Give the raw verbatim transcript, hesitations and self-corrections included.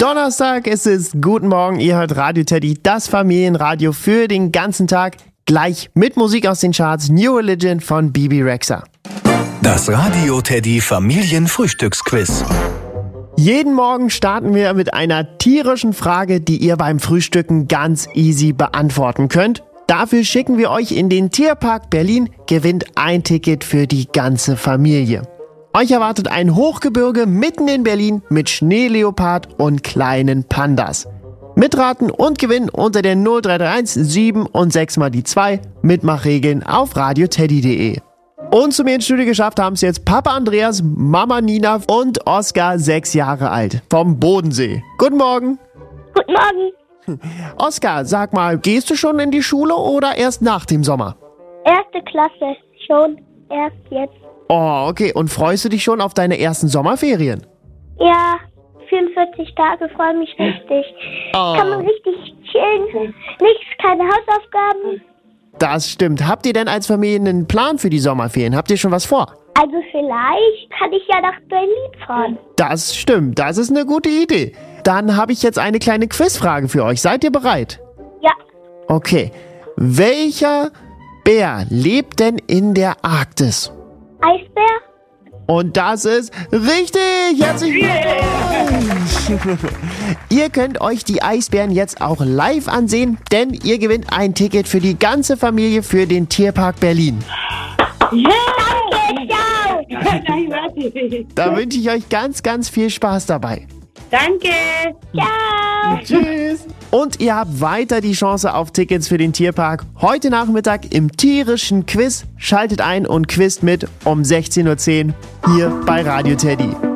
Donnerstag, es ist Guten Morgen, ihr hört Radio Teddy, das Familienradio für den ganzen Tag. Gleich mit Musik aus den Charts, New Religion von Bebe Rexha. Das Radio Teddy Familienfrühstücksquiz. Jeden Morgen starten wir mit einer tierischen Frage, die ihr beim Frühstücken ganz easy beantworten könnt. Dafür schicken wir euch in den Tierpark Berlin, gewinnt ein Ticket für die ganze Familie. Euch erwartet ein Hochgebirge mitten in Berlin mit Schneeleopard und kleinen Pandas. Mitraten und gewinnen unter der null drei drei eins sieben und sechs mal die zwei. Mitmachregeln auf radioteddy punkt de. Und zu mir ins Studio geschafft haben es jetzt Papa Andreas, Mama Nina und Oskar, sechs Jahre alt, vom Bodensee. Guten Morgen. Guten Morgen. Oskar, sag mal, gehst du schon in die Schule oder erst nach dem Sommer? Erste Klasse, schon erst jetzt. Oh, okay. Und freust du dich schon auf deine ersten Sommerferien? Ja, vierundvierzig Tage, freue mich richtig. Oh. Kann man richtig chillen, nichts, keine Hausaufgaben. Das stimmt. Habt ihr denn als Familie einen Plan für die Sommerferien? Habt ihr schon was vor? Also vielleicht kann ich ja nach Berlin fahren. Das stimmt. Das ist eine gute Idee. Dann habe ich jetzt eine kleine Quizfrage für euch. Seid ihr bereit? Ja, Okay. Welcher Bär lebt denn in der Arktis? Eisbär? Und das ist richtig! Herzlichen Glückwunsch! Ihr könnt euch die Eisbären jetzt auch live ansehen, denn ihr gewinnt ein Ticket für die ganze Familie für den Tierpark Berlin. Danke, ciao. Da wünsche ich euch ganz, ganz viel Spaß dabei. Danke. Ciao. Tschüss! Und ihr habt weiter die Chance auf Tickets für den Tierpark. Heute Nachmittag im tierischen Quiz. Schaltet ein und quizt mit um sechzehn Uhr zehn hier bei Radio Teddy.